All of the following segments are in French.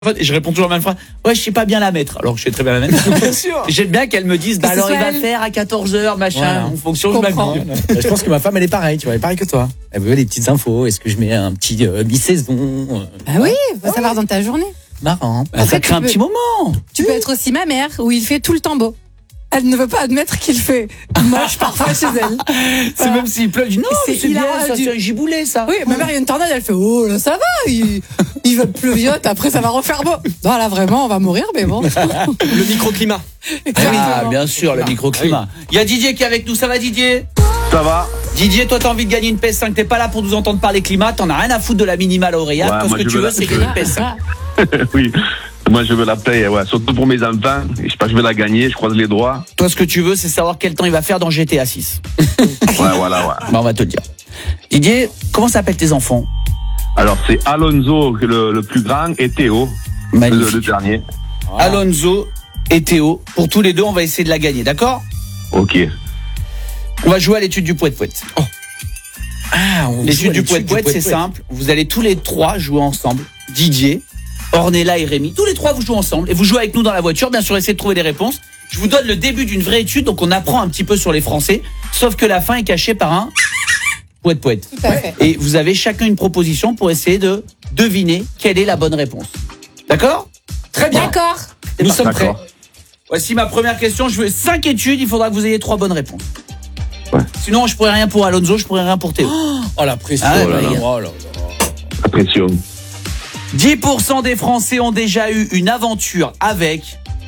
Et je réponds toujours la même phrase. Ouais, je sais pas bien la mettre. Alors que je sais très bien la mettre. Bien sûr. J'aime bien qu'elle me dise, alors il va faire à 14h, machin, Voilà. en fonction de ma vie. Je pense que ma femme, elle est pareille, tu vois, elle est pareille que toi. Elle veut les petites infos. Est-ce que je mets un petit mi-saison Ah oui, faut savoir dans ta journée. Marrant. Ça fait, crée un tu petit moment. Tu peux être aussi ma mère, où il fait tout le temps beau. Elle ne veut pas admettre qu'il fait moche parfois chez elle. C'est même s'il pleut, je dis non, C'est mais c'est bien, hilarant, ça, du- c'est un giboulé, ça. Oui, ma mère, il y a une tornade, elle fait oh là ça va, il va pleuviote, après ça va refaire beau. Non là vraiment, on va mourir, mais bon. Le microclimat. Ah, bien sûr, le microclimat. Il y a Didier qui est avec nous, ça va Didier? Ça va. Didier, toi t'as envie de gagner une PS5, t'es pas là pour nous entendre parler climat, t'en as rien à foutre de la minimale lauréate, Ouais, tout ce moi, que je tu veux veux la- c'est gagner une PS5. Oui. Moi, je veux la paye, ouais. Surtout pour mes enfants. Je sais pas, je vais la gagner. Je croise les doigts. Toi ce que tu veux c'est savoir quel temps il va faire dans GTA 6. Ouais, voilà, ouais. Bah, on va te le dire. Didier, comment s'appellent tes enfants? Alors, c'est Alonso, le plus grand, et Théo, Magnifique. le dernier. Alonso et Théo, pour tous les deux on va essayer de la gagner, d'accord? Ok. On va jouer à l'étude du poète-poète. Ah, on joue L'étude à du poète-poète, c'est simple. Vous allez tous les trois jouer ensemble. Didier, Ornella et Rémi. Tous les trois, vous jouez ensemble. Et vous jouez avec nous dans la voiture. Bien sûr, essayez de trouver des réponses. Je vous donne le début d'une vraie étude. Donc, on apprend un petit peu sur les Français. Sauf que la fin est cachée par un poète-poète. Tout à fait. Et vous avez chacun une proposition pour essayer de deviner quelle est la bonne réponse. D'accord? Très bien. D'accord. Nous sommes prêts. D'accord. Voici ma première question. Je veux 5 études. Il faudra que vous ayez 3 bonnes réponses. Ouais. Sinon, je pourrais rien pour Alonso, je pourrais rien pour Théo. Oh la pression. Ah, oh là bah, là. regarde. Oh là là. La pression. 10% des Français ont déjà eu une aventure avec...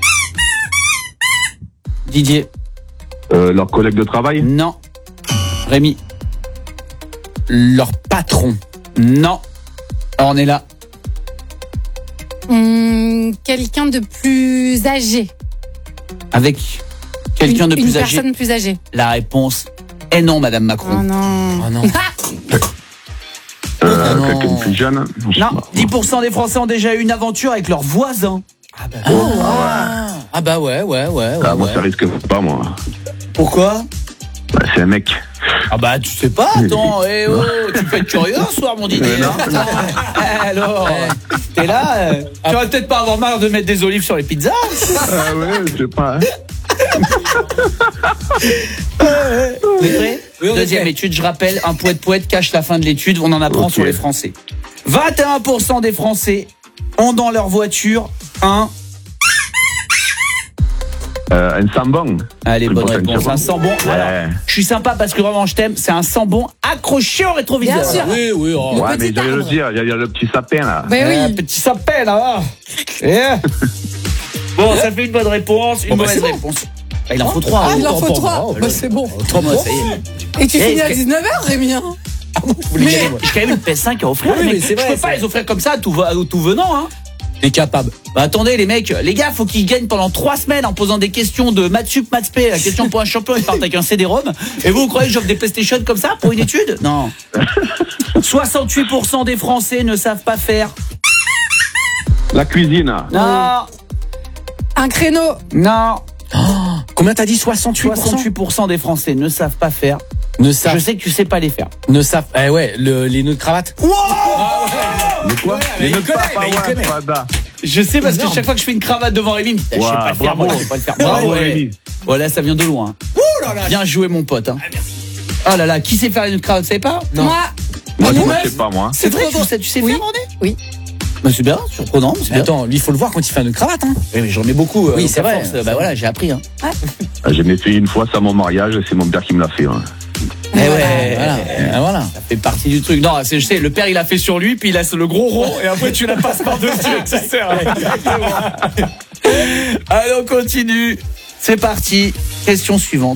Didier. Leurs collègues de travail. Non. Rémi. Leur patron. Non. On est là. Quelqu'un de plus âgé. Avec quelqu'un de Une plus âgé. personne plus âgée. La réponse est non, Madame Macron. Oh non. Oh non. non. Quelqu'un de plus jeune. Je sais Non. pas. 10% des Français ont déjà eu une aventure avec leurs voisins. Ah bah ouais. Ah, moi, ça risque pas, moi. Pourquoi? Bah, c'est un mec. Ah bah tu sais pas, attends, tu peux être curieux un soir mon Didier. Non. Alors, t'es là, tu vas peut-être pas avoir marre de mettre des olives sur les pizzas. Ah ouais, je sais pas. Hein. Vous êtes prêts? Oui, on est Deuxième prêts. étude, je rappelle, un poète cache la fin de l'étude, on en apprend Ok. sur les Français. 21% des Français ont dans leur voiture un... Un sambon. Allez, Une bonne prochaine réponse, fois. un sambon. Ouais. Alors, je suis sympa parce que vraiment je t'aime, c'est un sambon accroché au rétroviseur. Bien sûr. Oui. Oh. Ouais, mais petit j'allais le arbre. dire. Il y a le petit sapin, là. Ben oui. Petit sapin là. Bon, ça fait une bonne réponse, une Bon, bah, mauvaise c'est bon. réponse. Ah, il en faut 3. Ah, il en faut Autant 3. pour moi. Bah, c'est bon. Ça y est. Et tu Eh, finis à c'est- 19h, Rémi. Hein. Mais J'ai quand même une PS5 à offrir. Oui, les mais mecs. c'est vrai, je peux pas c'est- les offrir comme ça, tout venant. Hein. T'es capable. Bah attendez les mecs, les gars, faut qu'ils gagnent pendant 3 semaines en posant des questions de maths sup, maths spé, la question pour un champion, ils partent avec un CD-ROM. Et vous croyez que j'offre des PlayStation comme ça pour une étude? Non. 68% des Français ne savent pas faire. La cuisine. Non, Un créneau. non. Combien t'as dit? 68%? 68% des Français ne savent pas faire. Ne Je savent. sais que tu sais pas les faire. Ne savent. Eh ouais, les nœuds de cravate. Le quoi? mais il nœuds de connaît, papa, mais il ouais, connaît. Fada. Je sais parce que Énorme. chaque fois que je fais une cravate devant Rémi, il me dit, je sais Ouah, pas le faire, bravo. moi, je sais pas le faire. Bravo, ouais. Rémi. Voilà, ça vient de loin. Bien joué mon pote. Hein. Oh là là, qui sait faire une cravate, vous savez pas? Non. Moi. Moi, Allez, je meuf. sais pas, moi. C'est vrai, trop tu sais Oui. faire, René? Oui. Bah, c'est bien, surprenant. C'est Mais bien. attends, lui, il faut le voir quand il fait un nœud de cravate. Hein. Oui, mais j'en ai beaucoup. Oui, donc c'est à vrai. force, bah voilà, j'ai appris. Hein. J'en ai fait une fois, c'est à mon mariage, c'est mon père qui me l'a fait. Hein. Eh ouais, Voilà. ça fait partie du truc. Non, je sais, le père il a fait sur lui, puis il laisse le gros rond, et après tu la passes par-dessus avec sa sœur. Allez, on continue. C'est parti. Question suivante.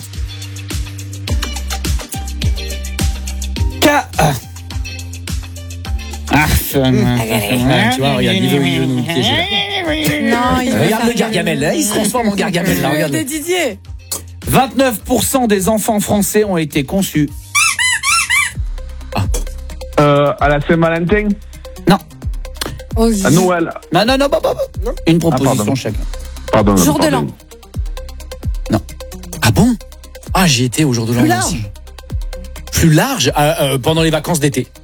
Tu vois, regarde, il veut nous piéger. Non, il Regarde le Gargamel, là, il se transforme en Gargamel, là, regarde. de Didier. 29% des enfants français ont été conçus. À la Saint-Valentin, Au à Noël. Non. Une proposition pardon. chacun. Pardon. jour de pardon. l'an. Ah bon? Ah, j'y étais au jour de l'an Plus aussi. large. Plus large pendant les vacances d'été.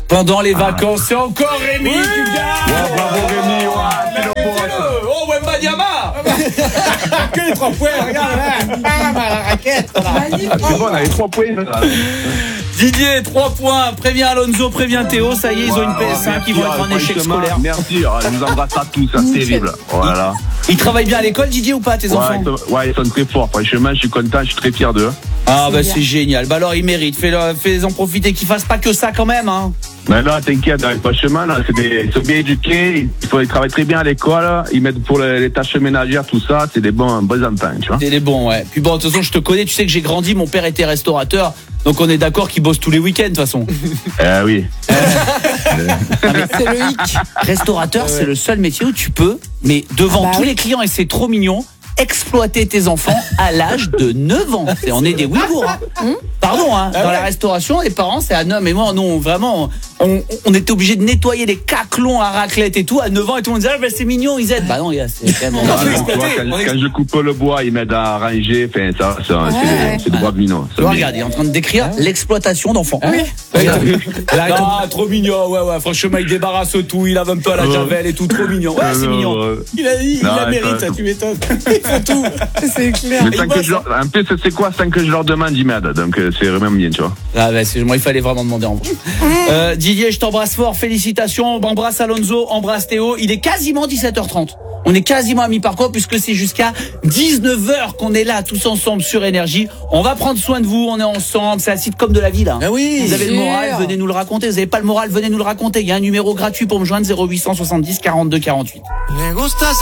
Pendant les vacances, c'est encore Rémi qui gagne. Bravo Rémi, c'est le boss. Oh, Wembanyama. Que les 3 points, regarde là. La raquette. C'est bon, on a les 3 points. Didier, 3 points. Préviens Alonso, préviens Théo. Ça y est, ils ont une PS5. Ils vont être en échec scolaire. Merci, je vous embrasse à tous, c'est terrible. Voilà. Ils travaillent bien à l'école, Didier, ou pas, tes enfants? Ouais, ils sont très forts. Franchement, je suis content, je suis très fier d'eux. Ah, bah c'est génial. Bah alors, ils méritent. Fais-les en profiter, qu'ils fassent pas que ça quand même, hein. Mais là, t'inquiète, franchement, là, ils sont bien éduqués, ils travaillent très bien à l'école, ils mettent pour les tâches ménagères, tout ça, c'est des bons enfants, tu vois. C'est des bons, ouais. Puis bon, de toute façon, je te connais, tu sais que j'ai grandi, mon père était restaurateur, donc on est d'accord qu'il bosse tous les week-ends, de toute façon. Oui. C'est le hic. Restaurateur, c'est le seul métier où tu peux, mais devant tous les clients, et c'est trop mignon, exploiter tes enfants à l'âge de 9 ans. On est des Ouïghours, hein. Pardon, hein. Dans la restauration, les parents, c'est à 9. Mais moi, non, vraiment, on était obligé de nettoyer les caclons à raclette et tout. À 9 ans, et tout le monde disait, ah, bah, c'est mignon, ils aident. Bah non, c'est quand même... Quand je coupe le bois, ils m'aident à ranger, enfin, ça c'est du bois de minot. Regarde, il est en train de décrire l'exploitation d'enfants. Non, trop mignon, ouais, franchement, il débarrasse tout, il lave un peu à la javel et tout, trop mignon. Ouais, c'est mignon. Il a mérite, ça, tu m'étonnes. Il faut tout. C'est clair. Mais en plus, c'est quoi, sans que je leur demande, ils m'aident, donc c'est vraiment bien, tu vois. Ah bah, moi, il fallait vraiment demander en vrai. Didier, je t'embrasse fort, félicitations, embrasse Alonso, embrasse Théo. Il est quasiment 17h30. On est quasiment à mi-parcours puisque c'est jusqu'à 19h qu'on est là tous ensemble sur Énergie. On va prendre soin de vous, on est ensemble, c'est la sitcom de la vie là. Ah oui. Vous avez le moral, venez nous le raconter. Vous avez pas le moral, venez nous le raconter. Il y a un numéro gratuit pour me joindre, 0870 42 48.